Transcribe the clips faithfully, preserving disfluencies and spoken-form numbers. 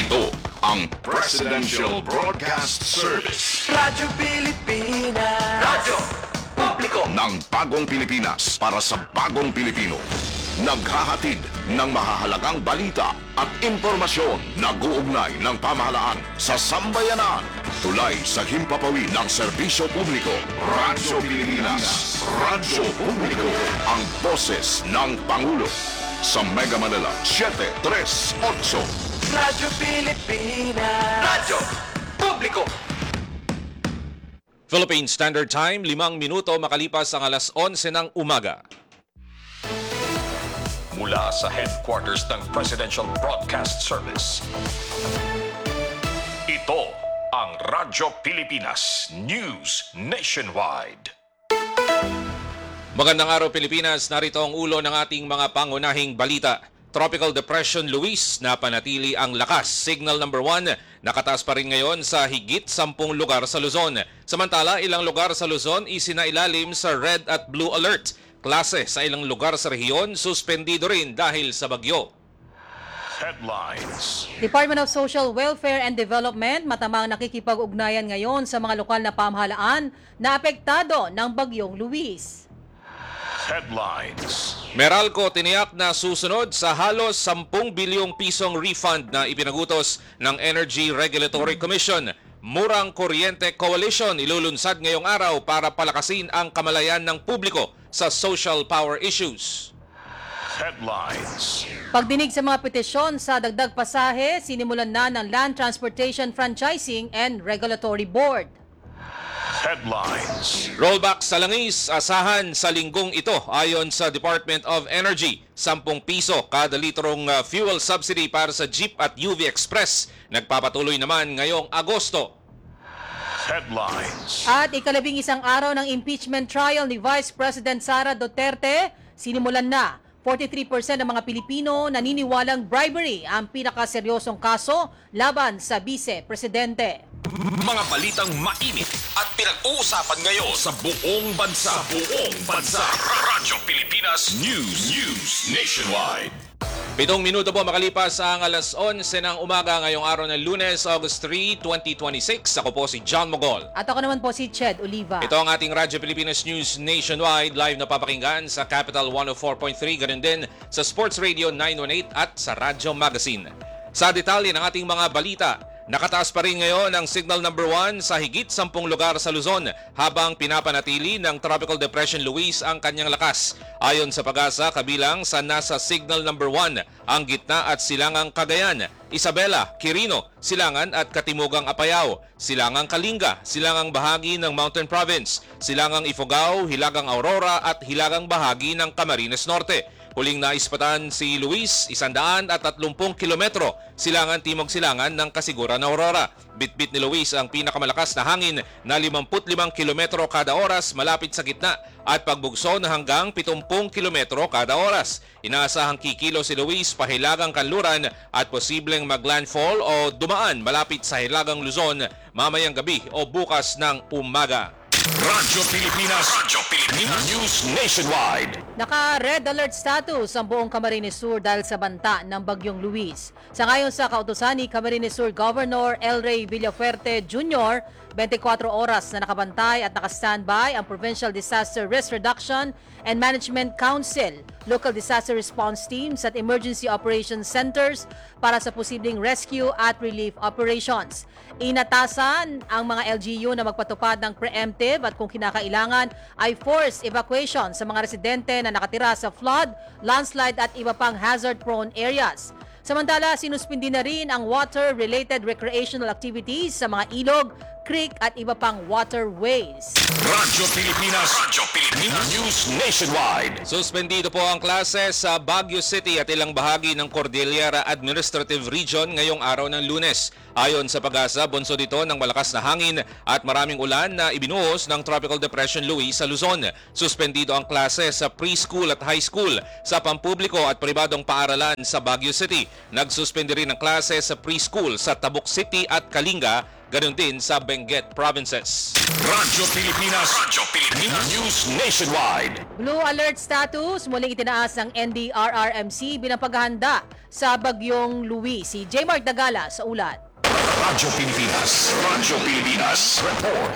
Ito ang Presidential Broadcast Service. Radyo Pilipinas. Radyo Publiko Ng bagong Pilipinas para sa bagong Pilipino. Naghahatid ng mahahalagang balita at impormasyon na guugnay ng pamahalaan sa sambayanan. Tulay sa himpapawid ng serbisyo publiko. Radyo Pilipinas. Radyo Publiko. Ang boses ng Pangulo. Sa Mega Manila, seven three eight. Radyo Pilipinas. Radyo Publiko. Philippine Standard Time, limang minuto makalipas ang alas onse ng umaga. Mula sa headquarters ng Presidential Broadcast Service. Ito ang Radyo Pilipinas News Nationwide. Magandang araw Pilipinas, narito ang ulo ng ating mga pangunahing balita. Tropical Depression Luis na panatili ang lakas. Signal number one, nakataas pa rin ngayon sa higit sampung lugar sa Luzon. Samantala, ilang lugar sa Luzon isinailalim sa red at blue alert. Klase sa ilang lugar sa rehiyon, suspendido rin dahil sa bagyo. Headlines. Department of Social Welfare and Development matamang nakikipag-ugnayan ngayon sa mga lokal na pamahalaan na apektado ng bagyong Luis. Headlines. Meralco tiniyak na susunod sa halos sampung bilyong pisong refund na ipinagutos ng Energy Regulatory Commission. Murang Kuryente Coalition ilulunsad ngayong araw para palakasin ang kamalayan ng publiko sa social power issues. Headlines. Pagdinig sa mga petisyon sa dagdag pasahe, sinimulan na ng Land Transportation Franchising and Regulatory Board. Headlines. Rollback sa langis, asahan sa linggong ito ayon sa Department of Energy. sampung piso kada litrong uh, fuel subsidy para sa Jeep at U V Express. Nagpapatuloy naman ngayong Agosto. Headlines. At ikalabing isang araw ng impeachment trial ni Vice President Sara Duterte, sinimulan na. forty-three percent ng mga Pilipino naniniwalang bribery ang pinakaseryosong kaso laban sa Vice-Presidente. Mga balitang mainit at pinag-uusapan ngayon sa buong bansa. Sa buong bansa. Radyo Pilipinas News. News Nationwide. Pitong minuto po makalipas ang alas onse ng umaga ngayong araw ng Lunes, August three, twenty twenty-six. Ako po si John Mogol. At ako naman po si Ched Oliva. Ito ang ating Radyo Pilipinas News Nationwide, live na papakinggan sa Capital one oh four point three, ganun din sa Sports Radio nine one eight at sa Radyo Magazine. Sa detalye ng ating mga balita, nakataas pa rin ngayon ang signal number one sa higit sampung lugar sa Luzon habang pinapanatili ng Tropical Depression Luis ang kanyang lakas. Ayon sa Pag-asa, kabilang sa nasa signal number one ang gitna at silangang Cagayan, Isabela, Quirino, Silangan at Katimugang Apayao, Silangang Kalinga, Silangang bahagi ng Mountain Province, Silangang Ifugao, Hilagang Aurora at Hilagang bahagi ng Camarines Norte. Huling naispatan si Luis, isandaan at tatlumpung kilometro, silangan timog silangan ng Kasiguran Aurora. Bitbit ni Luis ang pinakamalakas na hangin na limampu't limang kilometro kada oras malapit sa gitna at pagbugso na hanggang pitungpung kilometro kada oras. Inaasahang kikilo si Luis pahilagang Kanluran at posibleng maglandfall o dumaan malapit sa Hilagang Luzon mamayang gabi o bukas ng umaga. Radyo Pilipinas. Radyo Pilipinas News Nationwide. Naka-red alert status ang buong Camarines Sur dahil sa banta ng bagyong Luis. Sa ngayon sa kautusan ni Camarines Sur Governor El Rey Villafuerte Junior, twenty-four oras na nakabantay at naka-standby ang Provincial Disaster Risk Reduction and Management Council, local disaster response teams at emergency operations centers para sa posibleng rescue at relief operations. Inatasan ang mga L G U na magpatupad ng preemptive at kung kinakailangan ay forced evacuation sa mga residente na nakatira sa flood, landslide at iba pang hazard-prone areas. Samantala, sinuspindi na rin ang water-related recreational activities sa mga ilog, creek at iba pang waterways. Radyo Pilipinas. Radyo Pilipinas News Nationwide. Suspendido po ang klase sa Baguio City at ilang bahagi ng Cordillera Administrative Region ngayong araw ng Lunes. Ayon sa Pag-asa, bunso dito ng malakas na hangin at maraming ulan na ibinuhos ng Tropical Depression Luis sa Luzon. Suspendido ang klase sa preschool at high school sa pampubliko at pribadong paaralan sa Baguio City. Nagsuspende rin ang klase sa preschool sa Tabuk City at Kalinga Ganon din sa Benguet provinces. Radyo Pilipinas, Radyo Pilipinas News Nationwide. Blue alert status muling itinaas ng N D R R M C bilang paghahanda sa bagyong Luis. Si J. Mark Dagala sa ulat. Radyo Pilipinas, Radyo Pilipinas Report.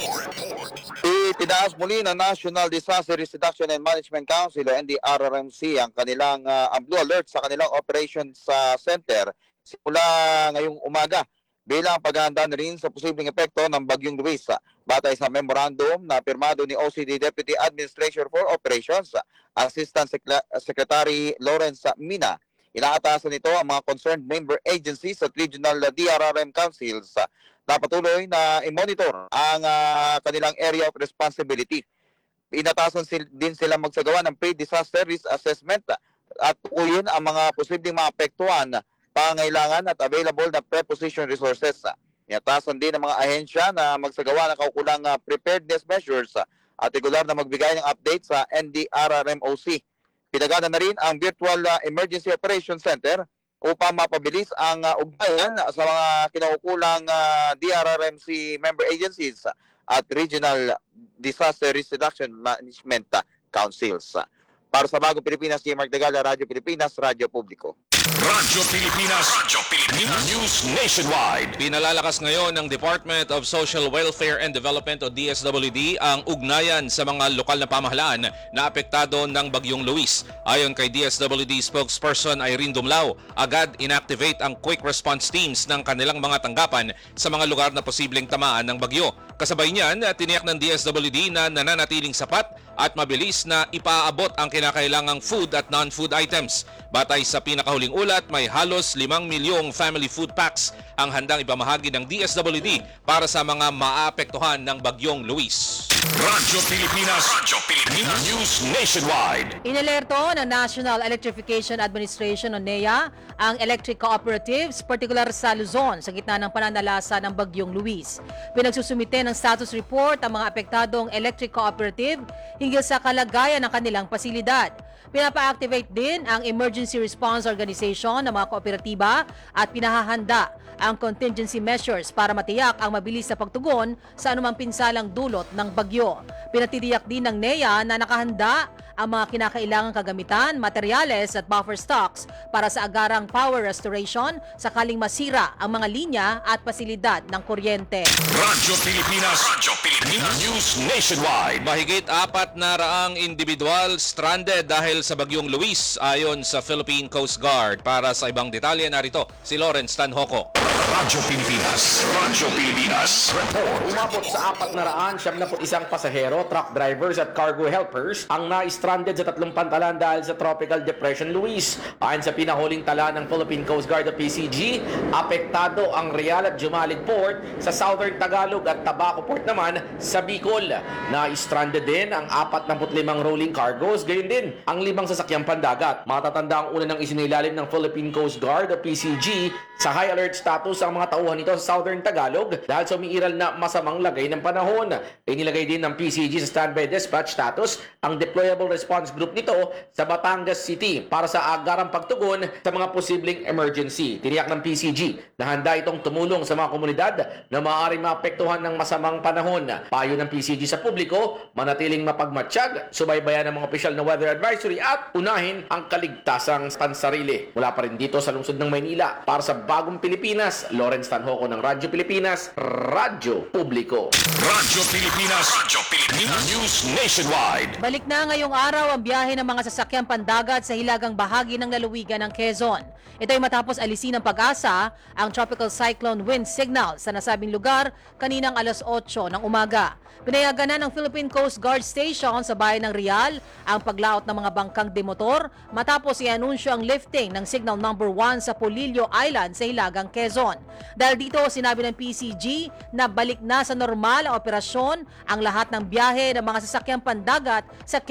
Itinaas muli ng National Disaster Risk Reduction and Management Council o N D R R M C ang kanilang uh, ang blue alert sa kanilang operations sa center simula ngayong umaga bilang paghahanda na rin sa posibleng epekto ng bagyong Luis. Batay sa memorandum na pirmado ni O C D Deputy Administrator for Operations, Assistant Secla- Secretary Lawrence Mina, inaatasan nito ang mga concerned member agencies at regional D R R M councils na patuloy na i-monitor ang uh, kanilang area of responsibility. Inatasan sil- din sila magsagawa ng pre-disaster risk assessment at tukuyin ang mga posibleng maapektuhan, pangailangan at available na preposition resources. Inatasan din ng mga ahensya na magsagawa ng kaukulang uh, preparedness measures at regular na magbigay ng update sa N D R R M O C. Pinagana na rin ang Virtual uh, Emergency Operations Center upang mapabilis ang uh, ugnayan sa mga kinaukulang uh, D R R M C member agencies at Regional Disaster Risk Reduction Management Councils. Para sa Bagong Pilipinas, J. Mark Dagala, Radyo Pilipinas, Radyo Publiko. Radyo Pilipinas, Radyo Pilipinas News Nationwide. Pinalalakas ngayon ng Department of Social Welfare and Development o D S W D ang ugnayan sa mga lokal na pamahalaan na apektado ng bagyong Luis. Ayon kay D S W D spokesperson Irene Dumlao, agad inactivate ang quick response teams ng kanilang mga tanggapan sa mga lugar na posibleng tamaan ng bagyo. Kasabay niyan, tiniyak ng D S W D na nananatiling sapat at mabilis na ipaabot ang kinakailangang food at non-food items. Batay sa pinakahuling ulat, may halos limang milyong family food packs ang handang ipamahagi ng D S W D para sa mga maapektuhan ng bagyong Luis. Radyo Pilipinas, Radyo Pilipinas News Nationwide. Inalerto ng National Electrification Administration o N E A ang electric cooperatives, partikular sa Luzon, sa gitna ng pananalasa ng bagyong Luis. Pinagsusumite ng status report ang mga apektadong electric cooperative hinggil sa kalagayan ng kanilang pasilidad. Pinapa-activate din ang Emergency Response Organization ng mga kooperatiba at pinahahanda ang contingency measures para matiyak ang mabilis na pagtugon sa anumang pinsalang dulot ng bagyo. Pinatitiyak din ng N E A na nakahanda ang mga kinakailangang kagamitan, materyales at buffer stocks para sa agarang power restoration sakaling masira ang mga linya at pasilidad ng kuryente. Radyo Pilipinas, Radyo Pilipinas News Nationwide. Mahigit apat na raang individual stranded dahil sa bagyong Luis ayon sa Philippine Coast Guard. Para sa ibang detalye, narito si Lawrence Tanhoco. Radyo Pilipinas, Radyo Pilipinas Report. Umabot sa apat na raan siyam na isang pasahero, truck drivers at cargo helpers ang na-stranded sa tatlong pantalan dahil sa Tropical Depression Luis. Ayon sa pinahuling tala ng Philippine Coast Guard o P C G, apektado ang Real at Jumalig Port sa Southern Tagalog at Tabaco Port naman sa Bicol. Na-stranded din ang forty-five rolling cargos, gayon din ang limang sasakyang pandagat. Matatanda ang una ng isinilalim ng Philippine Coast Guard o P C G sa high alert status ang mga tauhan nito sa Southern Tagalog dahil sa umiiral na masamang lagay ng panahon. Inilagay din ng P C G sa standby dispatch status ang deployable response group nito sa Batangas City para sa agarang pagtugon sa mga posibleng emergency. Tiniyak ng P C G na handa itong tumulong sa mga komunidad na maaaring maapektuhan ng masamang panahon. Payo ng P C G sa publiko, manatiling mapagmatsyag, subaybayan ng mga opisyal na weather advisory at unahin ang kaligtasang pansarili. Mula pa rin dito sa lungsod ng Maynila, para sa Bagong Pilipinas, Lawrence Tanhoco ng Radyo Pilipinas, Radyo Publiko. Radyo Pilipinas, Radyo Pilipinas News Nationwide. Balik na ngayong araw ang biyahe ng mga sasakyang pandagat sa hilagang bahagi ng lalawigan ng Quezon. Ito ay matapos alisin ng Pag-asa ang tropical cyclone wind signal sa nasabing lugar kaninang alas otso ng umaga. Pinayagan na ng Philippine Coast Guard Station sa bayan ng Real ang paglaot ng mga bangkang demotor matapos i-anunsyo ang lifting ng signal number one sa Polillo Island sa hilagang Quezon. Dahil dito, sinabi ng P C G na balik na sa normal ang operasyon ang lahat ng biyahe ng mga sasakyang pandagat sa Quezon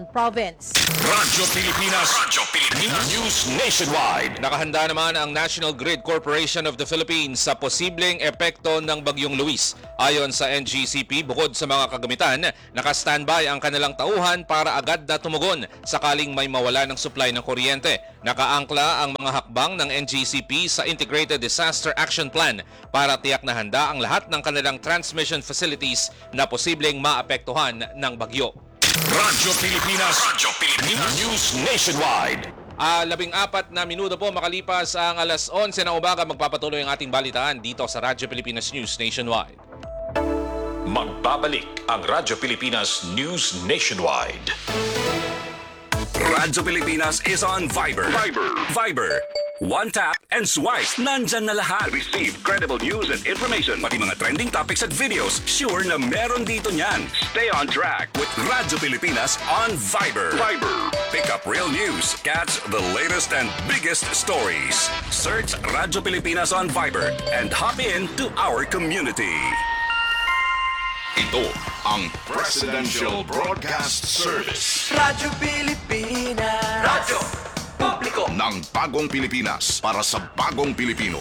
Quezon Province. Radyo Pilipinas. Radyo Pilipinas. News Nationwide. Nakahanda naman ang National Grid Corporation of the Philippines sa posibleng epekto ng Bagyong Luis. Ayon sa N G C P, bukod sa mga kagamitan, naka-standby ang kanilang tauhan para agad na tumugon sakaling may mawala ng supply ng kuryente. Nakaangkla ang mga hakbang ng N G C P sa Integrated Disaster Action Plan para tiyak na handa ang lahat ng kanilang transmission facilities na posibleng maapektuhan ng bagyo. Radyo Pilipinas. Radyo Pilipinas. News Nationwide. Ah, labing apat na minuto po makalipas ang alas onse ng umaga, magpapatuloy ang ating balitaan dito sa Radyo Pilipinas News Nationwide. Magbabalik ang Radyo Pilipinas News Nationwide. Radyo Pilipinas is on Viber. Viber. Viber. One tap and swipe. Nandyan na lahat. Receive credible news and information. Pati mga trending topics at videos. Sure na meron dito niyan. Stay on track with Radyo Pilipinas on Viber. Viber. Pick up real news. Catch the latest and biggest stories. Search Radyo Pilipinas on Viber and hop in to our community. Ito ang Presidential Broadcast Service Radyo Pilipinas. Radyo Publiko. ng Bagong Pilipinas para sa Bagong Pilipino.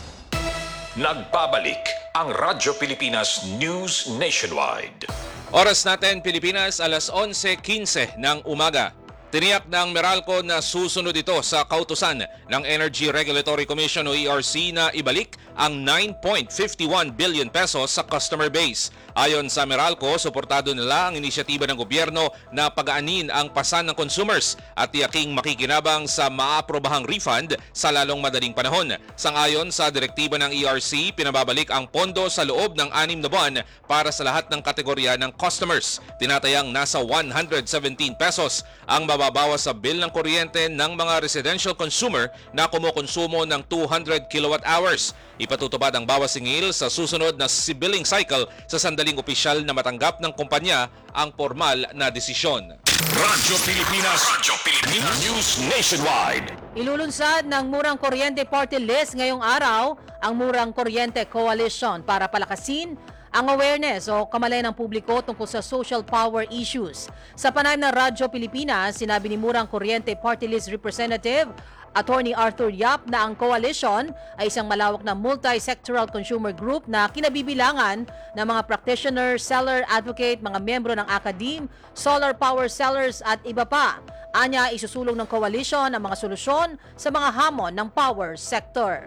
Nagbabalik ang Radyo Pilipinas News Nationwide. Oras natin Pilipinas, alas onse kinse ng umaga. Tiniyak ng Meralco na susunod ito sa kautusan ng Energy Regulatory Commission o E R C na ibalik ang nine point five one billion pesos sa customer base. Ayon sa Meralco, suportado nila ang inisyatiba ng gobyerno na pagaanin ang pasan ng consumers at tiyaking makikinabang sa maaprobahang refund sa lalong madaling panahon. Sangayon sa direktiba ng E R C, pinababalik ang pondo sa loob ng anim na buwan para sa lahat ng kategorya ng customers. Tinatayang nasa one hundred seventeen pesos ang mababawas sa bill ng kuryente ng mga residential consumer na kumukonsumo ng two hundred kilowatt hours. Ipatutupad ang bawas singil sa susunod na billing cycle sa sandaling opisyal na matanggap ng kumpanya ang formal na desisyon. Radyo Pilipinas. Radyo Pilipinas News Nationwide. Ilulunsad ng Murang Kuryente Party List ngayong araw ang Murang Kuryente Coalition para palakasin ang awareness o kamalayan ng publiko tungkol sa social power issues. Sa panayam ng Radyo Pilipinas, sinabi ni Murang Kuryente Party List Representative Attorney Arthur Yap na ang coalition ay isang malawak na multi-sectoral consumer group na kinabibilangan ng mga practitioner, seller, advocate, mga membro ng academe, solar power sellers at iba pa. Anya, isusulong ng coalition ang mga solusyon sa mga hamon ng power sector.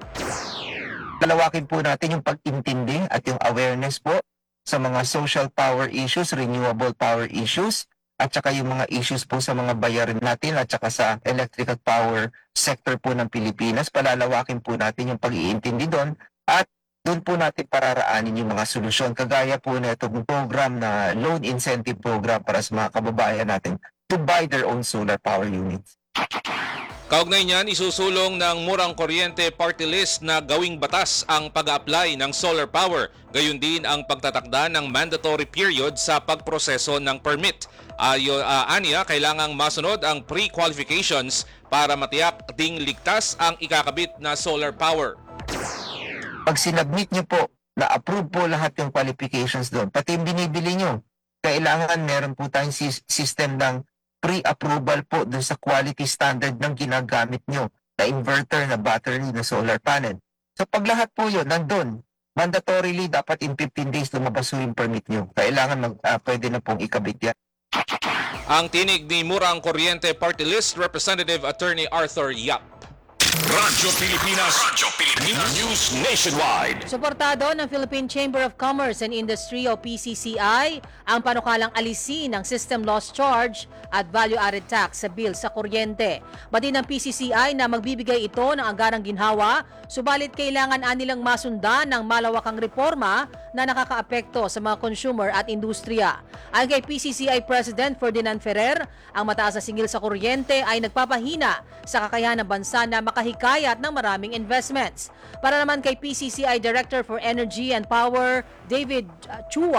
Palawakin po natin yung pag-intindi at yung awareness po sa mga social power issues, renewable power issues, at saka yung mga issues po sa mga bayarin natin at saka sa electrical power sector po ng Pilipinas. Palalawakin po natin yung pag-iintindi doon at doon po natin pararaanin yung mga solusyon. Kagaya po na itong program na loan incentive program para sa mga kababayan natin to buy their own solar power units. Kaugnay niyan, isusulong ng Murang Kuryente Party List na gawing batas ang pag-apply ng solar power. Gayun din ang pagtatakda ng mandatory period sa pagproseso ng permit. Ayo, uh, aniya, kailangang masunod ang pre-qualifications para matiyak ding ligtas ang ikakabit na solar power. Pag sinabmit nyo po, na-approve po lahat yung qualifications doon, pati yung binibili nyo, kailangan meron po tayong system ng pre-approval po doon sa quality standard ng ginagamit nyo na inverter, na battery, na solar panel. So pag lahat po yun, nandun, mandatorily dapat in fifteen days lumabas yung permit nyo. Kailangan mag, uh, pwede na pong ikabit yan. Ang tinig ni Murang Kuryente Party List Representative Attorney Arthur Yap. Radyo Pilipinas. Radyo Pilipinas News Nationwide. Suportado ng Philippine Chamber of Commerce and Industry o P C C I ang panukalang alisin ng system loss charge at value-added tax sa bill sa kuryente. Bati ng P C C I na magbibigay ito ng anggarang ginhawa, subalit kailangan anilang masundan ng malawakang reforma na nakakaapekto sa mga consumer at industriya. Ayon kay P C C I President Ferdinand Ferrer, ang mataas na singil sa kuryente ay nagpapahina sa kakayahan ng bansa na makahikayat ng maraming investments. Para naman kay P C C I Director for Energy and Power David Chua,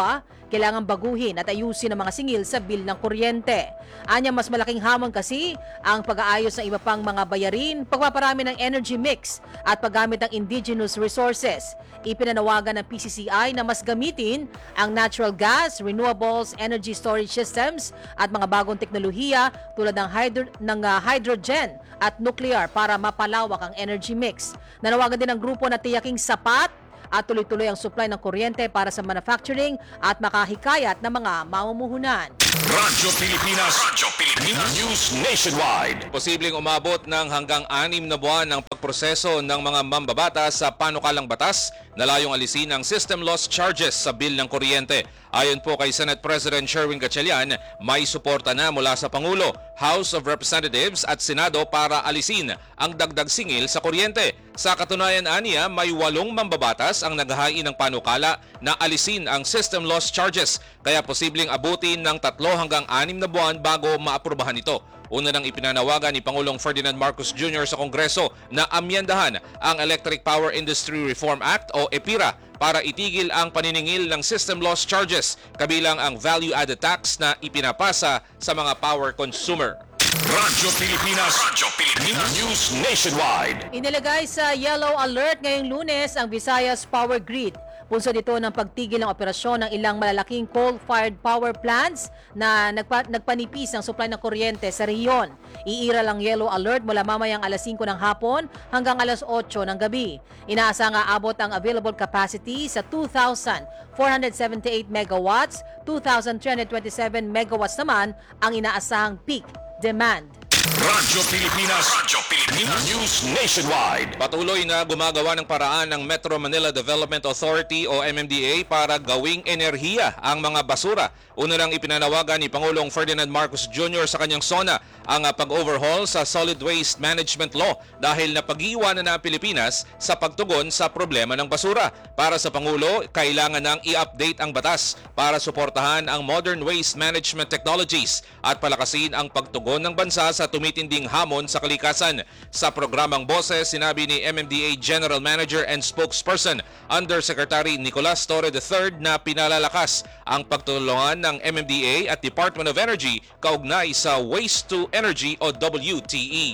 kailangan baguhin at ayusin ang mga singil sa bill ng kuryente. Anya, mas malaking hamon kasi ang pag-aayos ng iba pang mga bayarin, pagpaparami ng energy mix at paggamit ng indigenous resources. Ipinanawagan ng P C C I na mas gamitin ang natural gas, renewables, energy storage systems at mga bagong teknolohiya tulad ng, hydro- ng uh, hydrogen at nuclear para mapalawak ang energy mix. Nanawagan din ang grupo na tiyaking sapat at tuloy-tuloy ang supply ng kuryente para sa manufacturing at makahikayat ng mga mamumuhunan. Radyo Pilipinas. Radyo Pilipinas. News Nationwide. Posibleng umabot ng hanggang anim na buwan ng pagproseso ng mga mambabata sa panukalang batas na layong alisin ang system loss charges sa bill ng kuryente. Ayon po kay Senate President Sherwin Gatchalian, may suporta na mula sa Pangulo, House of Representatives at Senado para alisin ang dagdag singil sa kuryente. Sa katunayan aniya, may walong mambabatas ang naghahain ng panukala na alisin ang system loss charges, kaya posibleng abutin ng tatlo hanggang anim na buwan bago maaprubahan ito. Una nang ipinanawagan ni Pangulong Ferdinand Marcos Junior sa Kongreso na amyendahan ang Electric Power Industry Reform Act o EPIRA para itigil ang paniningil ng system loss charges, kabilang ang value-added tax na ipinapasa sa mga power consumer. Radyo Pilipinas. Radyo Pilipinas. News Nationwide. Inilagay sa yellow alert ngayong Lunes ang Visayas Power Grid. Punso dito ng pagtigil ng operasyon ng ilang malalaking coal-fired power plants na nagpa- nagpanipis ng supply ng kuryente sa rehiyon. Iira lang yellow alert mula mamayang alas singko ng hapon hanggang alas otso ng gabi. Inaasa nga abot ang available capacity sa two thousand four hundred seventy-eight megawatts, two thousand three hundred twenty-seven megawatts naman ang inaasahang peak demand. Radyo Pilipinas. Radyo Pilipinas. News Nationwide. Patuloy na gumagawa ng paraan ng Metro Manila Development Authority o M M D A para gawing enerhiya ang mga basura. Una nang ipinanawagan ni Pangulong Ferdinand Marcos Junior sa kanyang SONA ang uh, pag-overhaul sa Solid Waste Management Law dahil napag-iwanan na ang Pilipinas sa pagtugon sa problema ng basura. Para sa Pangulo, kailangan nang i-update ang batas para suportahan ang modern waste management technologies at palakasin ang pagtugon ng bansa sa tumitinding hamon sa kalikasan. Sa programang Boses, sinabi ni M M D A General Manager and Spokesperson Undersecretary Nicolas Torre the third na pinalalakas ang pagtulungan ng M M D A at Department of Energy kaugnay sa Waste to Energy o W T E.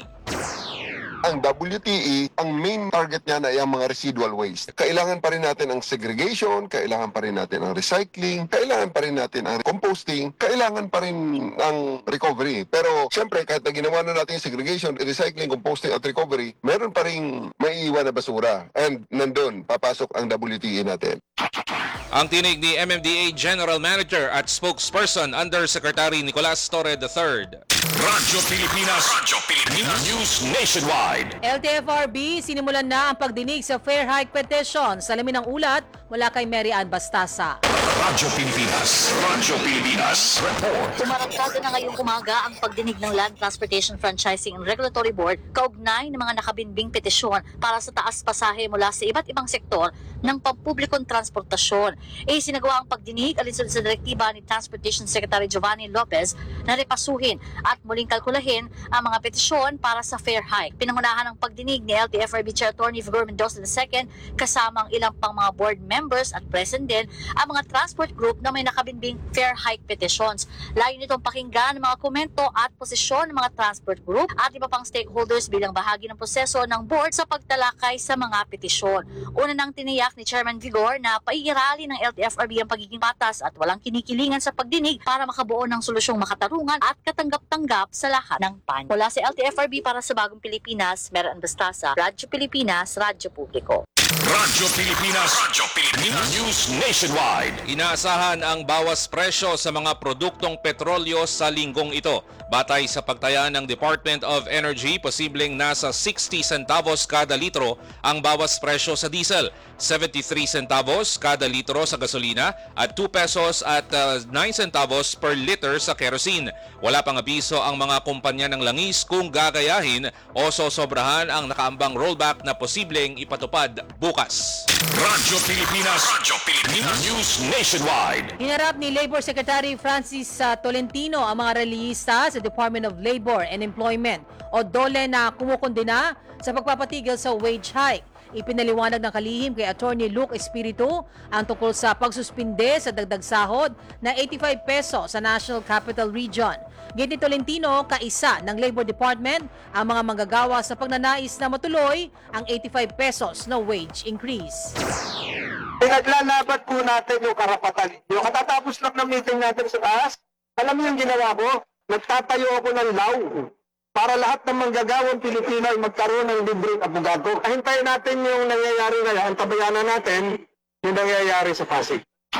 Ang W T E, ang main target niya na ay ang mga residual waste. Kailangan pa rin natin ang segregation, kailangan pa rin natin ang recycling, kailangan pa rin natin ang composting, kailangan pa rin ang recovery. Pero siyempre, kahit na ginawa na natin yung segregation, recycling, composting at recovery, meron pa rin maiiwan na basura. And nandun, papasok ang W T E natin. Ang tinig ni M M D A General Manager at Spokesperson Undersecretary Nicolas Torre the third. Radyo Pilipinas. Radyo Pilipinas. News Nationwide. L T F R B, sinimulan na ang pagdinig sa Fair Hike Petition. Sa lamin ng ulat, mula kay Mary Ann Bastasa. Radyo Pilipinas. Radyo Pilipinas. Report. Tumaragkada na ngayong umaga ang pagdinig ng Land Transportation Franchising and Regulatory Board kaugnay ng mga nakabinbing petisyon para sa taas pasahe mula sa iba't ibang sektor ng pampublikong transportasyon. E sinagawa ang pagdinig alinsunod sa direktiba ni Transportation Secretary Giovanni Lopez na repasuhin at muling kalkulahin ang mga petisyon para sa fair hike. Pinangunahan ang pagdinig ni L T F R B Chair Attorney Vigor Mendoza the second kasama ang ilang pang mga board members at present din ang mga transport group na may nakabinbing fair hike petitions. Layo nitong pakinggan ang mga komento at posisyon ng mga transport group at iba pang stakeholders bilang bahagi ng proseso ng board sa pagtalakay sa mga petisyon. Una nang tiniyak ni Chairman Vigor na paiirali ng L T F R B ang pagiging patas at walang kinikilingan sa pagdinig para makabuo ng solusyong makatarungan at katanggap-tanggap sa lahat ng pan. Mula sa L T F R B para sa Bagong Pilipinas, Mary Ann Bastasa, Radyo Pilipinas, Radyo Publiko. Radyo Pilipinas. Radyo Pilipinas. News Nationwide. Inaasahan ang bawas presyo sa mga produktong petrolyo sa linggong ito. Batay sa pagtaya ng Department of Energy, posibleng nasa sixty centavos kada litro ang bawas presyo sa diesel, seventy-three centavos kada litro sa gasolina at two pesos at uh, nine centavos per liter sa kerosene. Wala pang abiso ang mga kumpanya ng langis kung gagayahin o sosobrahan ang nakaambang rollback na posibleng ipatupad bukas. Radyo Pilipinas. Radyo Pilipinas. News Nationwide. Hinarap ni Labor Secretary Francis uh, Tolentino ang mga relihista sa Department of Labor and Employment o DOLE na kumukundina sa pagpapatigil sa wage hike. Ipinaliwanag ng kalihim kay Attorney Luke Espiritu ang tungkol sa pagsuspinde sa dagdag sahod na eighty-five pesos sa National Capital Region. Gini Tolentino, kaisa ng Labor Department, ang mga manggagawa sa pagnanais na matuloy ang eighty-five pesos na wage increase. Pinaglalaban po natin yung karapatan. Yung katatapos lang ng meeting natin sa taas, alam mo yung ginawa ko? Nagtatayo ako ng law para lahat ng manggagawang Pilipino ay magkaroon ng libreng abogado. Hintayin natin yung nangyayari ngayon, tabayanan natin yung nangyayari sa Pasig.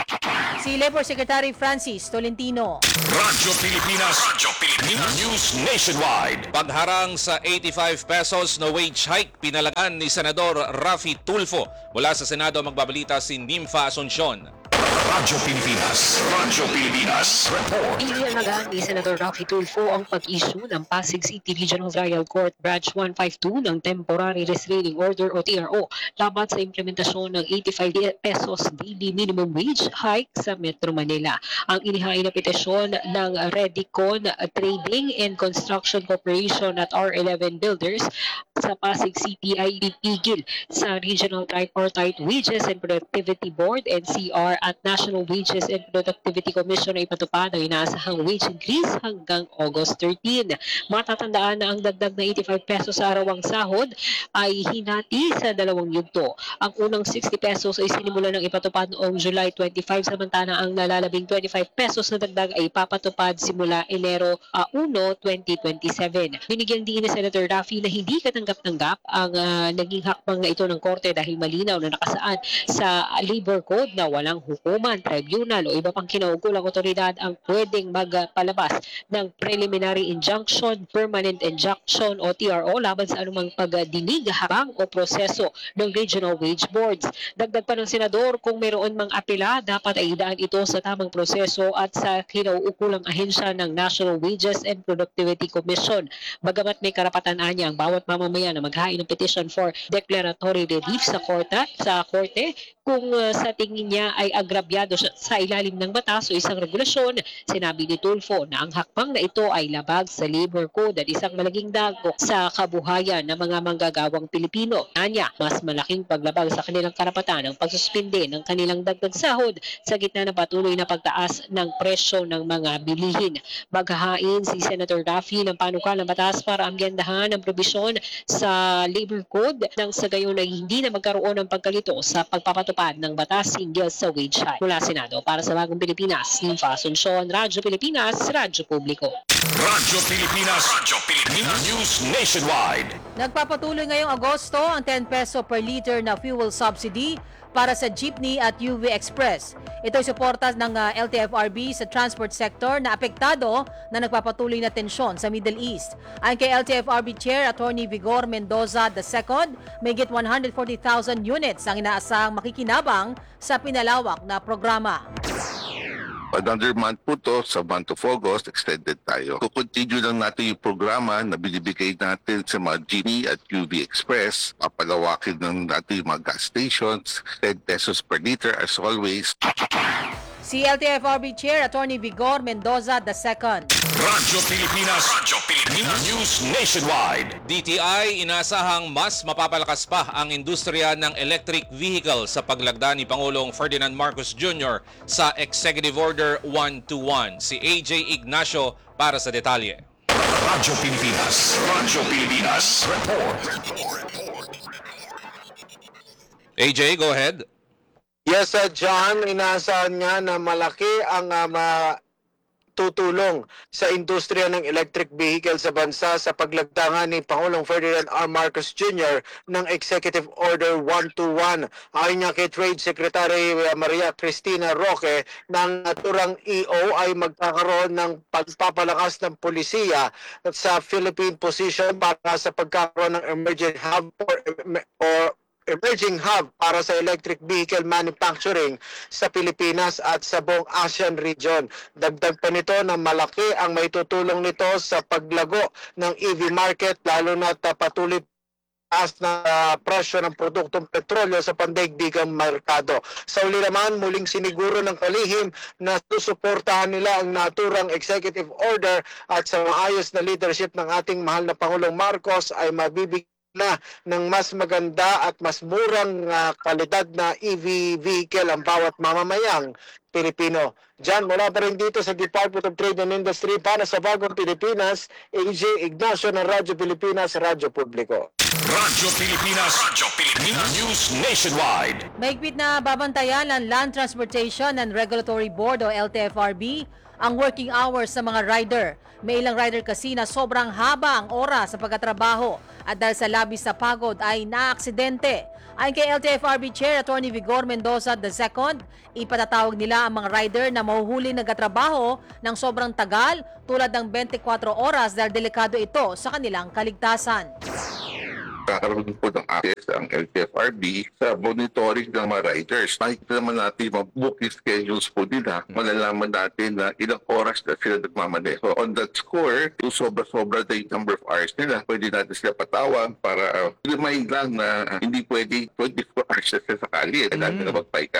Si Labor Secretary Francis Tolentino. Radyo Pilipinas. Radyo Pilipinas. News Nationwide. Pagharang sa eighty-five pesos na wage hike, pinalagan ni Senador Raffy Tulfo. Mula sa Senado magbabalita si Nympha Asuncion. Radyo Pilipinas. Radyo Pilipinas. Report. Inialagaan ni Senator Raffy Tulfo ang pag-issue ng Pasig City Regional Trial Court Branch one fifty-two ng Temporary Restraining Order o T R O laban sa implementasyon ng eighty-five pesos daily minimum wage hike sa Metro Manila. Ang inihain na petisyon ng Redicon Trading and Construction Corporation at R eleven Builders sa Pasig City ay ipigil sa Regional Tripartite Wages and Productivity Board N C R at National Wages and Productivity Commission ay ipatupad ang inaasahang wage increase hanggang August thirteenth. Matatandaan na ang dagdag na eighty-five pesos sa arawang sahod ay hinati sa dalawang yugto. Ang unang sixty pesos ay sinimula ng ipatupad noong July twenty-five, samantala ang nalalabing twenty-five pesos na dagdag ay ipapatupad simula Enero one, twenty twenty-seven. Binigyan din ni Senator Raffy na hindi katanggap-tanggap ang uh, naging hakbang na ito ng Korte dahil malinaw na nakasaan sa Labor Code na walang hukuman, tribunal o iba pang kinaukulang otoridad ang pwedeng magpalabas ng preliminary injunction, permanent injunction o T R O laban sa anumang pagdinig, habang o proseso ng regional wage boards. Dagdag pa ng senador, kung mayroon mang apela, dapat ay idaan ito sa tamang proseso at sa kinauukulang ahensya ng National Wages and Productivity Commission. Bagamat may karapatan niya ang bawat mamamayan na maghain ng petition for declaratory relief sa korte, sa korte kung uh, sa tingin niya ay agrabyado sa ilalim ng batas o isang regulasyon. Sinabi ni Tulfo na ang hakbang na ito ay labag sa Labor Code at isang malaging dagok sa kabuhayan ng mga manggagawang Pilipino. Anya, mas malaking paglabag sa kanilang karapatan ang pagsuspinde ng kanilang dagdag sahod sa gitna ng patuloy na pagtaas ng presyo ng mga bilihin. Maghahain si Senator Raffy ng panukalang batas para ambyendahan ang probisyon sa Labor Code nang sa gayon ay hindi na magkaroon ng pagkalito sa pagpapatupad ng batas hinggil sa wage hike. Mula Senado, para sa Bagong Pilipinas, Nympha Asuncion, Radyo Pilipinas, Radyo Publiko. Radyo Pilipinas. Radyo Pilipinas. News Nationwide. Nagpapatuloy ngayong Agosto ang ten peso per liter na fuel subsidy para sa jeepney at U V Express. Ito'y suporta ng uh, L T F R B sa transport sector na apektado na nagpapatuloy na tensyon sa Middle East. Ayon kay L T F R B Chair Attorney Vigor Mendoza the second, may git one hundred forty thousand units ang inaasahang makikinabang sa pinalawak na programa. Another month po to, sa month of August, extended tayo. Kukontinue lang natin yung programa na binibigay natin sa mga jeepney at U V Express. Papalawakin lang natin yung mga gas stations, ten pesos per liter as always. Si L T F R B Chair Attorney Vigor Mendoza the second. Radyo Pilipinas. Radyo Pilipinas. News Nationwide. D T I inasahang mas mapapalakas pa ang industriya ng electric vehicle sa paglagda ni Pangulong Ferdinand Marcos Junior sa Executive Order one twenty-one. Si A J Ignacio para sa detalye. Radyo Pilipinas. Radyo Pilipinas. Report. A J, go ahead. Yes, uh, John, inaasahan nga na malaki ang uh, matutulong sa industriya ng electric vehicle sa bansa sa paglagda ni Pangulong Ferdinand R. Marcos Junior ng Executive Order one twenty-one. Ayon niya kay Trade Secretary Maria Cristina Roque, ng naturang E O ay magkakaroon ng pagpapalakas ng polisiya sa Philippine position para sa pagkakaroon ng emerging hub or, or emerging hub para sa electric vehicle manufacturing sa Pilipinas at sa buong ASEAN region. Dagdag pa nito na malaki ang maitutulong nito sa paglago ng E V market, lalo na patuloy taas na uh, presyo ng produktong petrolyo sa pandaigdigang merkado. Sa uli naman, muling siniguro ng kalihim na susuportahan nila ang naturang executive order at sa maayos na leadership ng ating mahal na Pangulong Marcos ay mabibigyan na ng mas maganda at mas murang ah, kalidad na E V vehicle ang bawat mamamayang Pilipino. Diyan, mula pa rin dito sa Department of Trade and Industry para sa Bagong Pilipinas, A J Ignacio ng Radyo Pilipinas, Radyo Publiko. Radyo Pilipinas, Radyo Pilipinas News Nationwide. Mahigpit na babantayan ng Land Transportation and Regulatory Board o L T F R B ang working hours sa mga rider. May ilang rider kasi na sobrang haba ang oras sa pagkatrabaho at dahil sa labis na pagod ay naaksidente. Ayon kay L T F R B Chair Attorney Vigor Mendoza the second, ipatatawag nila ang mga rider na mahuhuli nagkatrabaho ng sobrang tagal tulad ng twenty-four oras dahil delikado ito sa kanilang kaligtasan. Kakaroon po ng access ang L T F R B sa monitoring ng mga riders. Nakikita naman natin mga booking schedules po nila. Malalaman natin na ilang oras na sila nagmamaneho. On that score, yung sobra-sobra na yung number of hours nila, pwede natin sila patawag para uh, limay lang na hindi pwede twenty-four hours na sila sakali. Kailangan mm. na magpaika.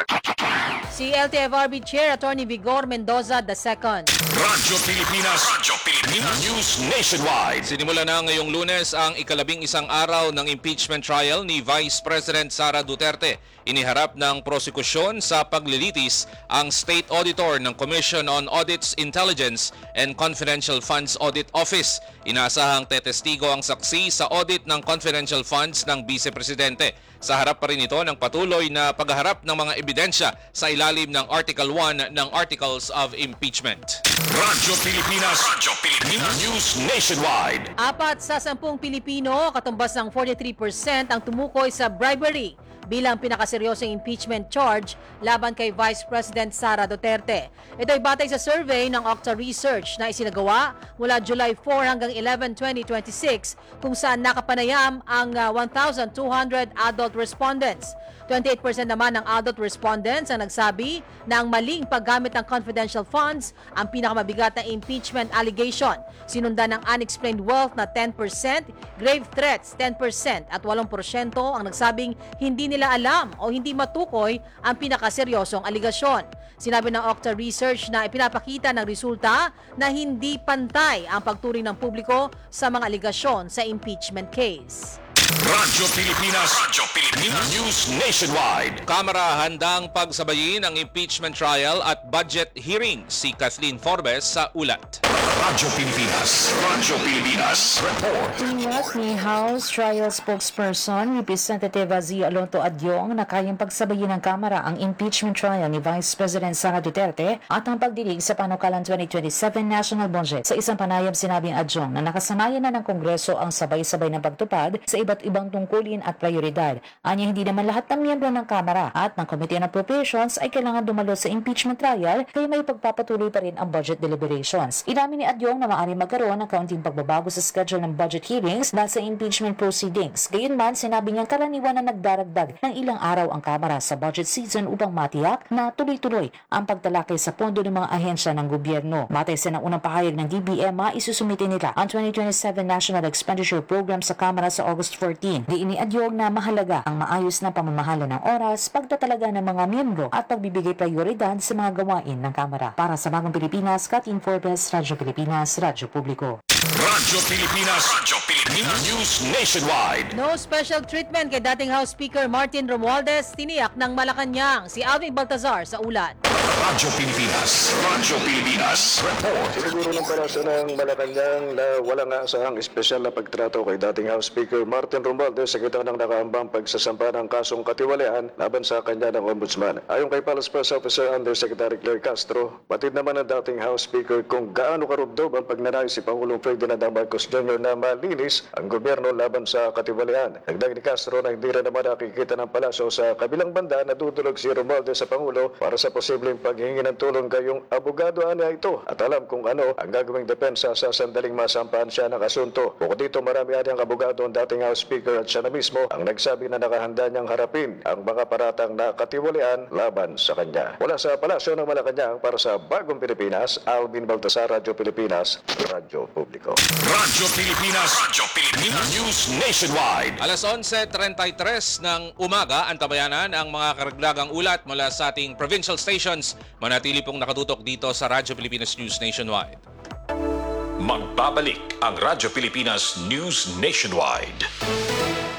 Si L T F R B Chair Attorney Vigor Mendoza the second. Radyo Pilipinas, Radyo Pilipinas News Nationwide. Sinimula na ngayong Lunes ang ikalabing isang araw ng impeachment trial ni Vice President Sara Duterte. Iniharap ng prosekusyon sa paglilitis ang State Auditor ng Commission on Audits, Intelligence and Confidential Funds Audit Office. Inaasahang tetestigo ang saksi sa audit ng confidential funds ng Vice Presidente. Sa harap pa rin ito ng patuloy na pagharap ng mga ebidensya sa ilalim ng Article one ng Articles of Impeachment. Radyo Pilipinas, Radyo Pilipinas News Nationwide. Apat sa sampung Pilipino, katumbas ng forty-three percent ang tumukoy sa bribery bilang pinakaseryosong impeachment charge laban kay Vice President Sara Duterte. Ito ay batay sa survey ng Octa Research na isinagawa mula July four hanggang eleven, twenty twenty-six kung saan nakapanayam ang uh, one thousand two hundred adult respondents. twenty-eight percent naman ng adult respondents ang nagsabi na ang maling paggamit ng confidential funds ang pinakamabigat na impeachment allegation. Sinundan ng unexplained wealth na ten percent, grave threats ten percent at eight percent ang nagsabing hindi nila alam o hindi matukoy ang pinakaseryosong aligasyon. Sinabi ng Octa Research na ipinapakita ng resulta na hindi pantay ang pagturing ng publiko sa mga aligasyon sa impeachment case. Radyo Pilipinas, Radyo Pilipinas News Nationwide. Kamara handang pagsabayin ang impeachment trial at budget hearing. Si Kathleen Forbes sa ulat. Radyo Pilipinas, Radyo Pilipinas Report. Tiniyak ni House Trial Spokesperson Representative Azzy Alonto Adyong na kayang pagsabayin ng Kamara ang impeachment trial ni Vice President Sara Duterte at ang pagdinig sa panukalang twenty twenty-seven national budget. Sa isang panayam sinabing Adyong na nakasanayan na ng Kongreso ang sabay-sabay ng pagtupad sa iba't ibang tungkulin at prioridad. Anya hindi naman lahat ng miyembro ng Kamara at ng Committee on Appropriations ay kailangan dumalo sa impeachment trial kaya may pagpapatuloy pa rin ang budget deliberations. Inamin ni Adyong na maaari magkaroon ng kaunting pagbabago sa schedule ng budget hearings dahil sa impeachment proceedings. Gayunman, sinabi niyang karaniwan na nagdaragdag ng ilang araw ang Kamara sa budget season upang matiyak na tuloy-tuloy ang pagtalakay sa pondo ng mga ahensya ng gobyerno. Matay sa ng unang pahayag ng D B M A, isusumite nila ang twenty twenty-seven National Expenditure Program sa Kamara sa August fourteen. Di iniadyog na mahalaga ang maayos na pamamahala ng oras, pagtatalaga ng mga miyembro at pagbibigay prioridad sa mga gawain ng Kamara. Para sa Bagong Pilipinas, Kathleen Forbes, Radyo Pilipinas, Radyo Publiko. Radyo Pilipinas, Radyo Pilipinas News Nationwide. No special treatment kay dating House Speaker Martin Romualdez, tiniyak ng Malacanang. Si Alvin Baltazar sa ulat. Radyo Pilipinas, Radyo Pilipinas Report. Siguro ng palaso ng Malacanang na wala nga asahang espesyal na pagtrato kay dating House Speaker Martin Romualdez sa gitna ng nakaambang pagsasampa ng kasong katiwalian laban sa kanya ng Ombudsman. Ayon kay Palace Press Officer Undersecretary Claire Castro, batid naman ng dating House Speaker kung gaano karubdob ang pagnanais si Pangulong Ferdinand Marcos Junior na malinis ang gobyerno laban sa katiwalian. Nagdag ni Castro na hindi rin naman nakikita ng palasyo sa kabilang banda na dudulog si Romualdez sa Pangulo para sa posibleng paghingi ng tulong gayong abogado niya ito at alam kung ano ang gagawing depensa sa sandaling masampahan siya ng asunto. Bukod dito, marami anyang abogado ang dating House Speaker at siya na mismo ang nagsabi na nakahanda niyang harapin ang mga paratang na katiwalian laban sa kanya. Wala sa palasyo ng Malacanang para sa Bagong Pilipinas, Alvin Baltasar, Radyo Pilipinas, Radyo Publiko. Radyo Pilipinas, Radyo Pilipinas News Nationwide. Alas onse trenta-tres ng umaga, antabayanan ang mga karagdagang ulat mula sa ating provincial stations. Manatili pong nakatutok dito sa Radyo Pilipinas News Nationwide. Magbabalik ang Radyo Pilipinas News Nationwide.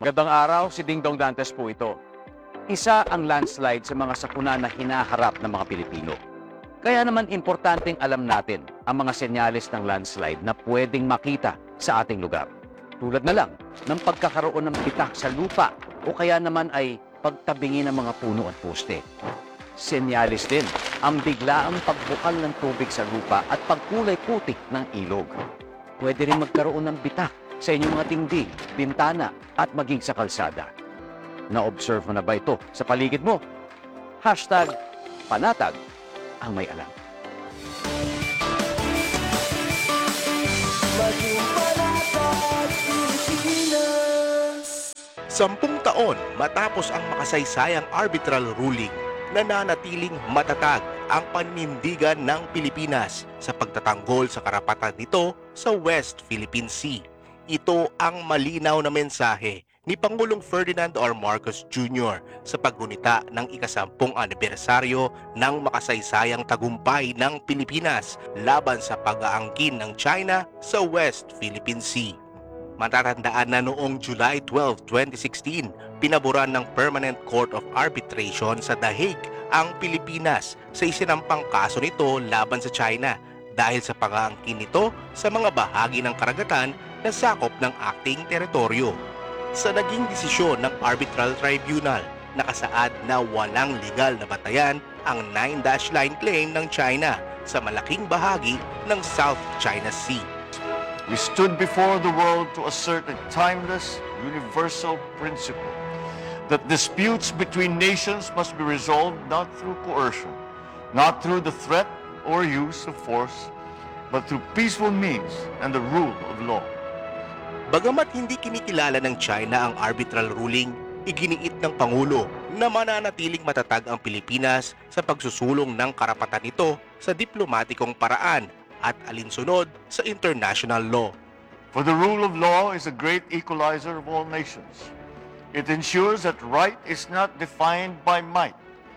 Magandang araw, si Ding Dong Dantes po ito. Isa ang landslide sa mga sakuna na hinaharap ng mga Pilipino. Kaya naman importanteng alam natin ang mga senyales ng landslide na pwedeng makita sa ating lugar. Tulad na lang ng pagkakaroon ng bitak sa lupa o kaya naman ay pagtabingi ng mga puno at poste. Senyales din ang biglaang pagbukal ng tubig sa lupa at pagkulay putik ng ilog. Pwede rin magkaroon ng bitak sa inyong mga dingding, bintana at maging sa kalsada. Na-observe mo na ba ito sa paligid mo? Hashtag panatag ang may alam. Sampung taon matapos ang makasaysayang arbitral ruling, nananatiling matatag ang panindigan ng Pilipinas sa pagtatanggol sa karapatan nito sa West Philippine Sea. Ito ang malinaw na mensahe ni Pangulong Ferdinand R. Marcos Junior sa paggunita ng ikasampung anibersaryo ng makasaysayang tagumpay ng Pilipinas laban sa pag-aangkin ng China sa West Philippine Sea. Matatandaan na noong July twelfth, twenty sixteen, pinaboran ng Permanent Court of Arbitration sa The Hague ang Pilipinas sa isinampang kaso nito laban sa China dahil sa pag-aangkin nito sa mga bahagi ng karagatan na sakop ng ating teritoryo. Sa naging desisyon ng Arbitral Tribunal, nakasaad na walang legal na batayan ang nine dash line claim ng China sa malaking bahagi ng South China Sea. We stood before the world to assert a timeless, universal principle that disputes between nations must be resolved not through coercion, not through the threat or use of force, but through peaceful means and the rule of law. Bagamat hindi kinikilala ng China ang arbitral ruling, iginiit ng Pangulo na mananatiling matatag ang Pilipinas sa pagsusulong ng karapatan nito sa diplomatikong paraan at alinsunod sa international law. For the rule of law is a great equalizer of all nations. It ensures that right is not defined by might,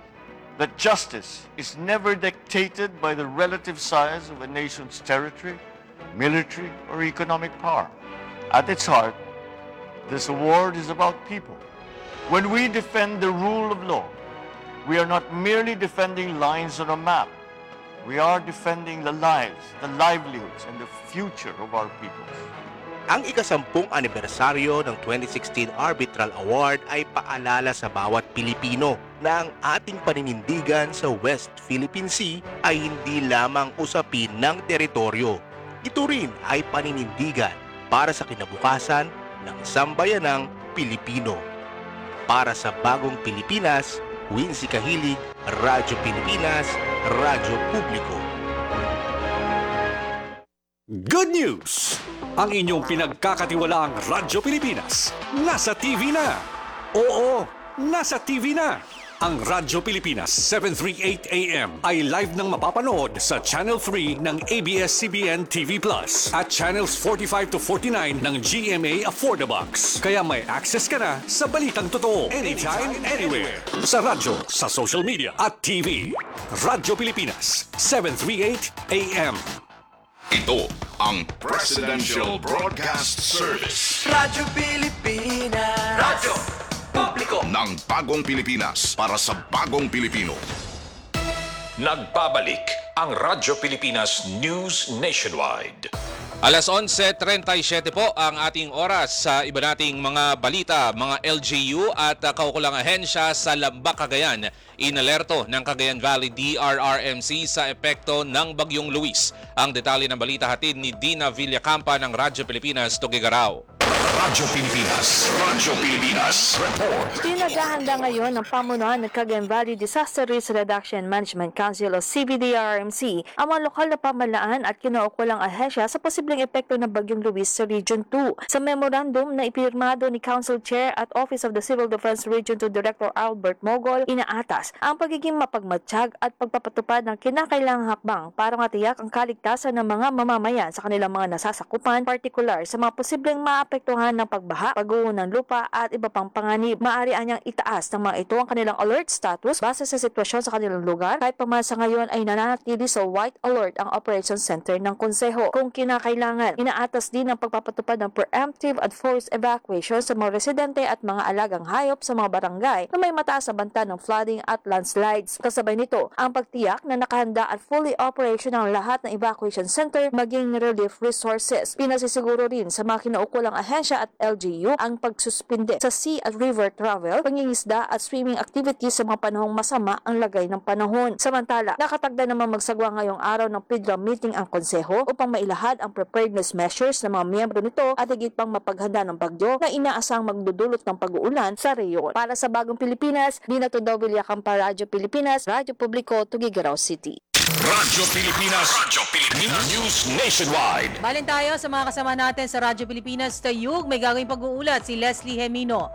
that justice is never dictated by the relative size of a nation's territory, military, or economic power. At its heart, this award is about people. When we defend the rule of law, we are not merely defending lines on a map. We are defending the lives, the livelihoods, and the future of our people. Ang ikasampung anibersaryo ng twenty sixteen Arbitral Award ay paalala sa bawat Pilipino na ang ating paninindigan sa West Philippine Sea ay hindi lamang usapin ng teritoryo. Ito rin ay paninindigan para sa kinabukasan ng sambayanang Pilipino. Para sa bagong Pilipinas, Wincy Kahilig, Radyo Pilipinas, Radyo Publiko. Good news! Ang inyong pinagkakatiwalaang Radyo Pilipinas nasa T V na. Oo, nasa T V na. Ang Radyo Pilipinas seven thirty-eight A M ay live nang mapapanood sa Channel three ng A B S C B N T V Plus at Channels forty-five to forty-nine ng G M A Affordabox. Kaya may access ka na sa balitang totoo anytime, anywhere. Sa radyo, sa social media at T V. Radyo Pilipinas seven thirty-eight A M. Ito ang Presidential Broadcast Service. Radyo Pilipinas. Radyo Publiko ng bagong Pilipinas para sa bagong Pilipino. Nagbabalik ang Radyo Pilipinas News Nationwide. Alas onse trenta y siyete po ang ating oras sa iba nating mga balita, mga L G U at uh, kaukulang ahensya sa Lambak, Cagayan. Inalerto ng Cagayan Valley D R R M C sa epekto ng Bagyong Luis. Ang detalye ng balita hatid ni Dina Villacampa ng Radyo Pilipinas, Tuguegarao. Radyo Pilipinas, Radyo Pilipinas, report. Pinaghahanda ngayon ng pamunuan ng Cagayan Valley Disaster Risk Reduction Management Council o C V D R M C ang mga lokal na pamahalaan at kinaukulang ahensya sa posibleng epekto ng Bagyong Luis sa Region two. Sa memorandum na ipirmado ni Council Chair at Office of the Civil Defense Region two Director Albert Mogol, inaatas ang pagiging mapagmatsyag at pagpapatupad ng kinakailangang hakbang para matiyak ang kaligtasan ng mga mamamayan sa kanilang mga nasasakupan, partikular sa mga posibleng maapektuhan ng pagbaha, pagguho ng lupa at iba pang panganib. Maaari anyang itaas ng mga ito ang kanilang alert status base sa sitwasyon sa kanilang lugar kahit pa man sa ngayon ay nananatili sa white alert ang Operation Center ng Konseho. Kung kinakailangan, inaatas din ang pagpapatupad ng preemptive at forced evacuation sa mga residente at mga alagang hayop sa mga barangay na may mataas na banta ng flooding at landslides. Kasabay nito, ang pagtiyak na nakahanda at fully operational lahat ng evacuation center maging relief resources. Pinasisiguro rin sa mga kinaukulang ahensya at L G U ang pagsuspinde sa sea at river travel, pangingisda at swimming activities sa mga panahong masama ang lagay ng panahon. Samantala, nakatagda naman magsagwa ngayong araw ng P D R A meeting ang Konseho upang mailahad ang preparedness measures ng mga miyembro nito at higit pang mapaghanda ng bagyo na inaasang magdudulot ng pag-uulan sa reyon. Para sa Bagong Pilipinas, Dina Todaw Villacampa, Radyo Pilipinas, Radyo Publiko, Tuguegarao City. Radyo Pilipinas. Radyo Pilipinas. News Nationwide. Balin tayo sa mga kasama natin sa Radyo Pilipinas Tayug. May gagawing pag-uulat si Leslie Hemino.